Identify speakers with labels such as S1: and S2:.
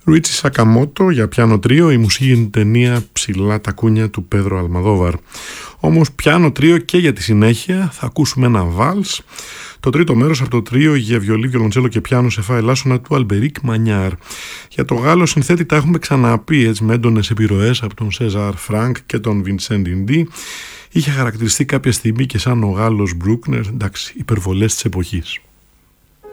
S1: Ρουίτσι Σακαμότο για πιάνο τρίο, η μουσική για την ταινία «Ψηλά τα κούνια» του Πέδρο Αλμαδόβαρ. Όμως πιάνο τρίο και για τη συνέχεια θα ακούσουμε ένα βάλς, το τρίτο μέρος από το τρίο για βιολί, βιολοντσέλο και πιάνο σε φά ελάσσονα του Αλμπερίκ Μανιάρ. Για το Γάλλο συνθέτη τα έχουμε ξαναπεί, έτσι, με έντονες επιρροές από τον Σέζαρ Φρανκ και τον Βινσέντ Ινντί. Είχε χαρακτηριστεί κάποια στιγμή και σαν ο Γάλλος Μπρούκνερ, εντάξει, υπερβολές της εποχής.